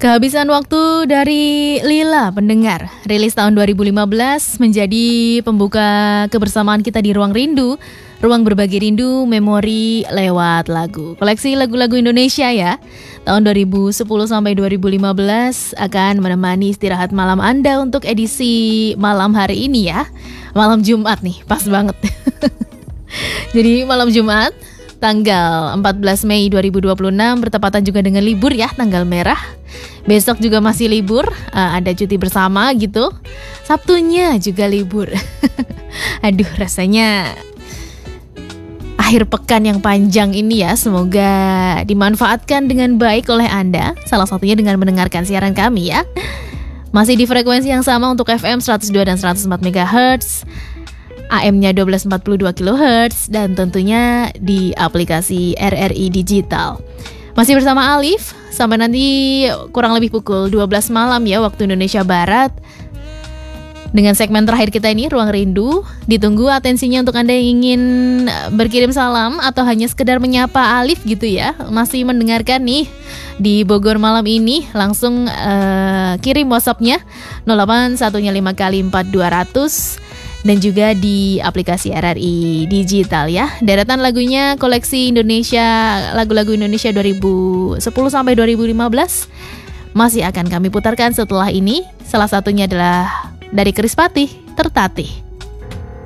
Kehabisan waktu dari Lila pendengar. Rilis tahun 2015 menjadi pembuka kebersamaan kita di Ruang Rindu. Ruang berbagi rindu, memori lewat lagu. Koleksi lagu-lagu Indonesia ya. Tahun 2010 sampai 2015 akan menemani istirahat malam Anda untuk edisi malam hari ini ya. Malam Jumat nih, pas banget. Jadi malam Jumat tanggal 14 Mei 2026 bertepatan juga dengan libur ya, tanggal merah. Besok juga masih libur, ada cuti bersama gitu. Sabtunya juga libur. Aduh, rasanya akhir pekan yang panjang ini ya, semoga dimanfaatkan dengan baik oleh Anda. Salah satunya dengan mendengarkan siaran kami ya. Masih di frekuensi yang sama untuk FM 102 dan 104 MHz, AM-nya 1242 kHz, dan tentunya di aplikasi RRI Digital. Masih bersama Alif, sampai nanti kurang lebih pukul 12 malam ya, waktu Indonesia Barat. Dengan segmen terakhir kita ini, Ruang Rindu. Ditunggu atensinya untuk Anda yang ingin berkirim salam atau hanya sekedar menyapa Alif gitu ya. Masih mendengarkan nih di Bogor malam ini, langsung kirim WhatsApp-nya 0815 kali 4200 dan juga di aplikasi RRI Digital ya. Deretan lagunya koleksi Indonesia, lagu-lagu Indonesia 2010 sampai 2015 masih akan kami putarkan setelah ini. Salah satunya adalah dari Krispatih, Tertatih.